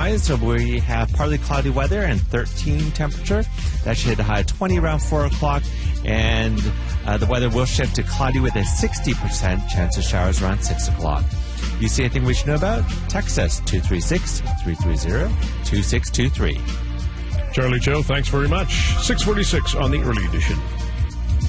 skies. So we have partly cloudy weather and 13 temperature. That should hit a high of 20 around 4 o'clock. And the weather will shift to cloudy with a 60% chance of showers around 6 o'clock. You see anything we should know about? Text us 236-330-2623. Charlie Joe, thanks very much. 6:46 on the early edition.